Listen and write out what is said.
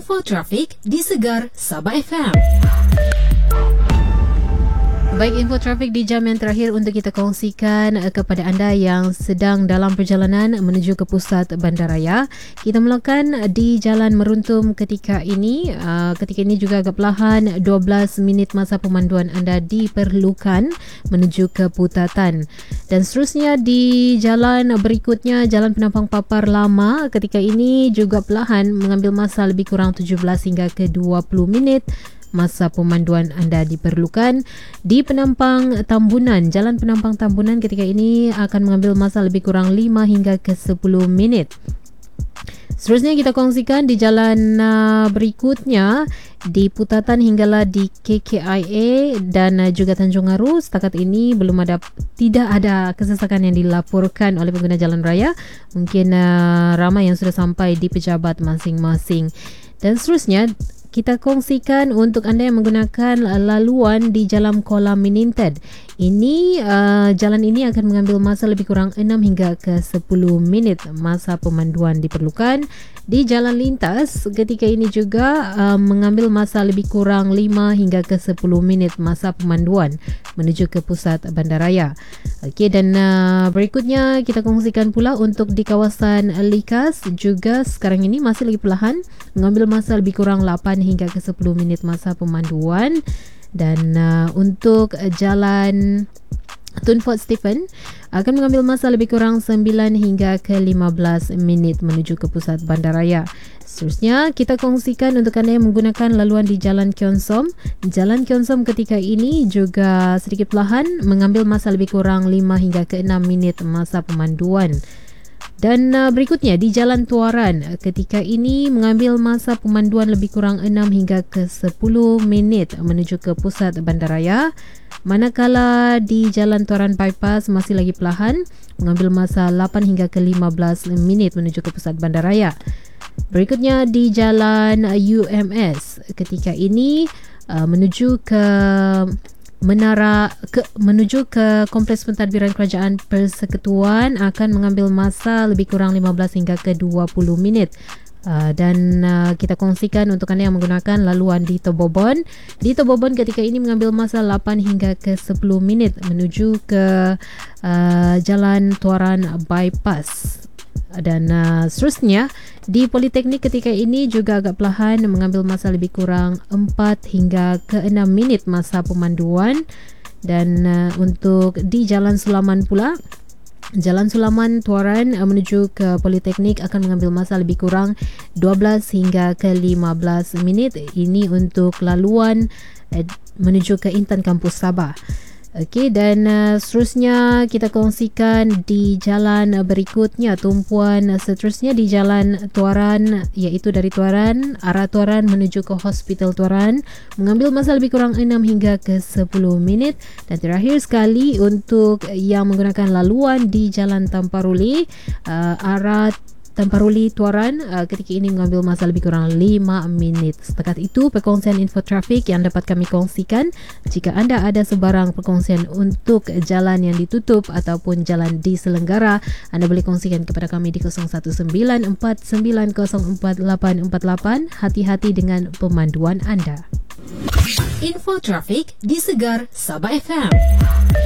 Info trafik di Segar Sabah FM. Baik, info trafik di jam yang terakhir untuk kita kongsikan kepada anda yang sedang dalam perjalanan menuju ke pusat bandaraya. Kita mulakan di Jalan Meruntum ketika ini. Ketika ini juga agak perlahan, 12 minit masa pemanduan anda diperlukan menuju ke Putatan. Dan seterusnya di jalan berikutnya, Jalan Penampang Papar Lama, ketika ini juga perlahan mengambil masa lebih kurang 17 hingga ke 20 minit. Masa pemanduan anda diperlukan di Penampang Tambunan. Jalan Penampang Tambunan ketika ini akan mengambil masa lebih kurang 5 hingga ke 10 minit. Seterusnya kita kongsikan di jalan berikutnya di Putatan hinggalah di KKIA dan juga Tanjung Aru. Setakat ini tidak ada kesesakan yang dilaporkan oleh pengguna jalan raya. Mungkin ramai yang sudah sampai di pejabat masing-masing. Dan seterusnya kita kongsikan untuk anda yang menggunakan laluan di Jalan Kolam Mininted. Jalan ini akan mengambil masa lebih kurang 6 hingga ke 10 minit masa pemanduan diperlukan. Di jalan lintas ketika ini juga mengambil masa lebih kurang 5 hingga ke 10 minit masa pemanduan menuju ke pusat bandaraya. Okey, dan berikutnya kita kongsikan pula untuk di kawasan Likas juga sekarang ini masih lagi perlahan mengambil masa lebih kurang 8 hingga ke 10 minit masa pemanduan. Dan untuk jalan Tun Fort Stephen akan mengambil masa lebih kurang 9 hingga ke 15 minit menuju ke pusat bandaraya. Seterusnya kita kongsikan untuk anda yang menggunakan laluan di Jalan Keon Som. Jalan Keon Som ketika ini juga sedikit perlahan mengambil masa lebih kurang 5 hingga ke 6 minit masa pemanduan. Dan berikutnya di Jalan Tuaran ketika ini mengambil masa pemanduan lebih kurang 6 hingga ke 10 minit menuju ke pusat bandaraya. Manakala di Jalan Tuaran Bypass masih lagi perlahan mengambil masa 8 hingga ke 15 minit menuju ke pusat bandaraya. Berikutnya di Jalan UMS ketika ini menuju ke Kompleks Pentadbiran Kerajaan Persekutuan akan mengambil masa lebih kurang 15 hingga ke 20 minit. Dan kita kongsikan untuk anda yang menggunakan laluan di Tobobon. Di Tobobon ketika ini mengambil masa 8 hingga ke 10 minit menuju ke Jalan Tuaran Bypass. Dan seterusnya di Politeknik ketika ini juga agak perlahan mengambil masa lebih kurang 4 hingga ke 6 minit masa pemanduan. Dan untuk di Jalan Sulaman pula, Jalan Sulaman Tuaran menuju ke Politeknik akan mengambil masa lebih kurang 12 hingga ke 15 minit. Ini untuk laluan menuju ke Intan Kampus Sabah. Okey, dan seterusnya kita kongsikan di jalan berikutnya, tumpuan seterusnya di Jalan Tuaran, iaitu dari Tuaran, arah Tuaran menuju ke Hospital Tuaran mengambil masa lebih kurang 6 hingga ke 10 minit. Dan terakhir sekali untuk yang menggunakan laluan di Jalan Tamparuli, arah Tamparuli Tuaran ketika ini mengambil masa lebih kurang 5 minit. Setakat itu perkongsian info trafik yang dapat kami kongsikan. Jika anda ada sebarang perkongsian untuk jalan yang ditutup ataupun jalan diselenggara, anda boleh kongsikan kepada kami di 0194904848. Hati-hati dengan pemanduan anda. Info trafik di Segar Sabah FM.